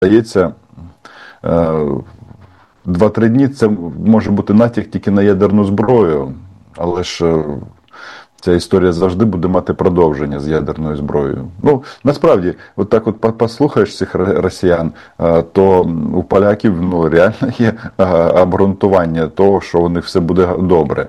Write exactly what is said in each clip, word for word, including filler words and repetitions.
здається, два-три дні це може бути натяк тільки на ядерну зброю, але ж ця історія завжди буде мати продовження з ядерною зброєю. Ну, насправді, от так от послухаєш цих росіян, то у поляків ну, реально є обґрунтування того, що у них все буде добре.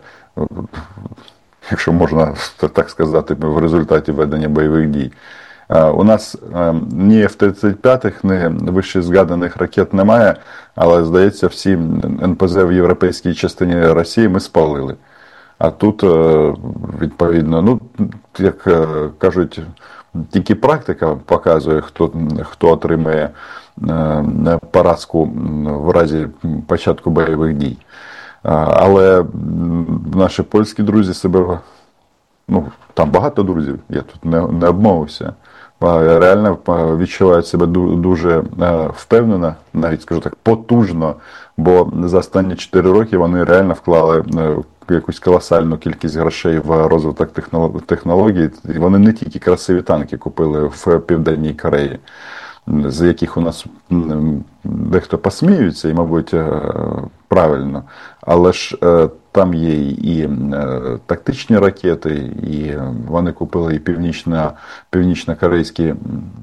Якщо можна так сказати, в результаті ведення бойових дій. У нас ні еф тридцять п'ять, ні вище згаданих ракет немає, але, здається, всі ен пе зе в європейській частині Росії ми спалили. А тут, відповідно, ну, як кажуть, тільки практика показує, хто, хто отримає поразку в разі початку бойових дій. Але наші польські друзі себе, ну, там багато друзів, я тут не, не обмовився, реально відчувають себе дуже впевнено, навіть, скажу так, потужно, бо за останні чотири роки вони реально вклали якусь колосальну кількість грошей в розвиток технологій. І вони не тільки красиві танки купили в Південній Кореї, з яких у нас дехто посміюється, і, мабуть, правильно. Але ж там є і тактичні ракети, і вони купили і північно, північно-корейські...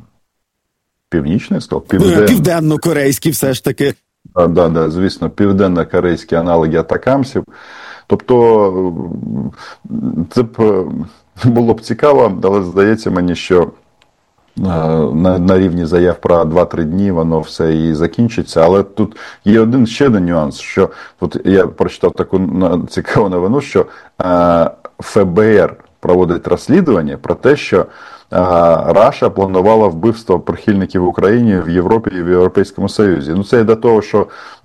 Північний, сказав? Півден... Південно-корейські все ж таки. Так, да, да, звісно, південно-корейські аналоги атакамсів. Тобто, це б було б цікаво, але здається мені, що на, на рівні заяв про два-три дні воно все і закінчиться. Але тут є один ще один нюанс, що от я прочитав таку цікаву новину, що еф бе ер проводить розслідування про те, що Раша планувала вбивство прихильників України в Європі і в Європейському Союзі. Ну це і до того, що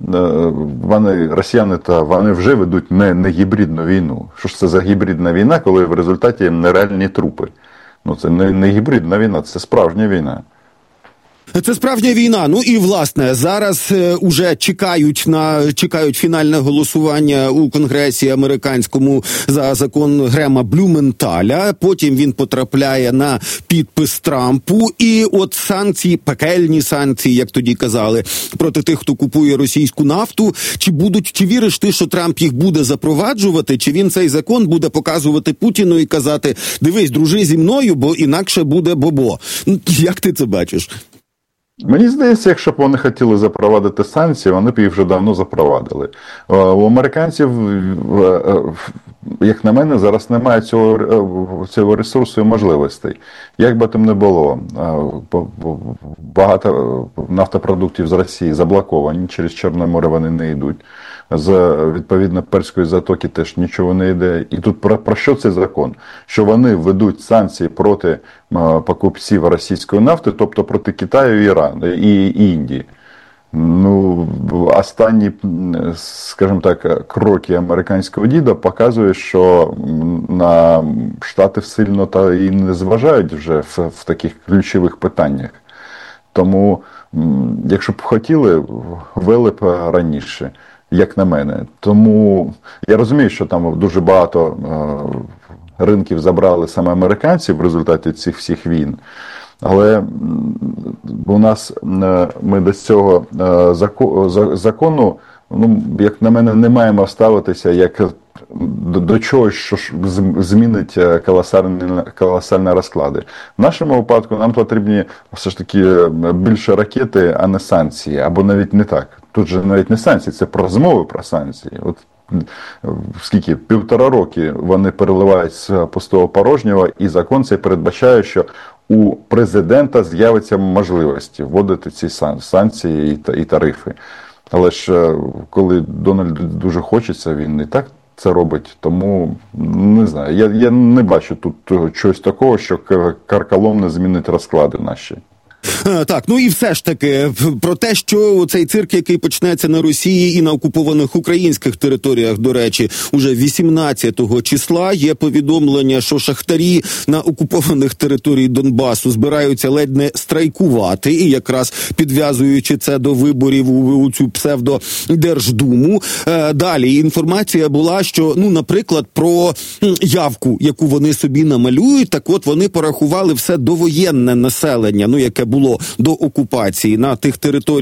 вони, росіяни, та вони вже ведуть не, не гібридну війну. Що ж це за гібридна війна, коли в результаті нереальні трупи? Ну це не, не гібридна війна, це справжня війна. Це справжня війна. Ну і, власне, зараз е, уже чекають на чекають фінальне голосування у Конгресі американському за закон Грема Блюменталя. Потім він потрапляє на підпис Трампу. І от санкції, пекельні санкції, як тоді казали, проти тих, хто купує російську нафту. Чи будуть, чи віриш ти, що Трамп їх буде запроваджувати? Чи він цей закон буде показувати Путіну і казати: дивись, дружи зі мною, бо інакше буде бобо? Як ти це бачиш? Мені здається, якщо б вони хотіли запровадити санкції, вони б їх вже давно запровадили. У американців, як на мене, зараз немає цього, цього ресурсу і можливостей. Як би там не було, багато нафтопродуктів з Росії заблоковані, через Чорне море вони не йдуть. З, відповідно, Перської затоки теж нічого не йде. І тут про, про що цей закон? Що вони ведуть санкції проти покупців російської нафти, тобто проти Китаю і Ірану, і, і Індії. Ну, останні, скажімо так, кроки американського діда показують, що на Штати сильно та і не зважають вже в, в таких ключових питаннях. Тому, якщо б хотіли, ввели б раніше, як на мене. Тому я розумію, що там дуже багато е, ринків забрали саме американці в результаті цих всіх війн. Але у нас е, ми до цього е, зако, за, закону, ну, як на мене, не маємо ставитися як до, до чогось, що змінить колосальні, колосальні розклади. В нашому випадку нам потрібні все ж таки більше ракети, а не санкції. Або навіть не так. Тут же навіть не санкції, це про розмови про санкції. От скільки? Півтора роки вони переливають з пустого порожнього, і закон цей передбачає, що у президента з'явиться можливості вводити ці санкції і тарифи. Але ж коли Дональду дуже хочеться, він і так це робить. Тому, не знаю, я, я не бачу тут чогось такого, що карколомно змінить розклади наші. Так, ну і все ж таки, про те, що цей цирк, який почнеться на Росії і на окупованих українських територіях, до речі, уже вісімнадцятого числа є повідомлення, що шахтарі на окупованих територіях Донбасу збираються ледь не страйкувати, і якраз підв'язуючи це до виборів у, у цю псевдодерждуму. Далі інформація була, що, ну, наприклад, про явку, яку вони собі намалюють, так от вони порахували все довоєнне населення, ну, яке було до окупації на тих територіях,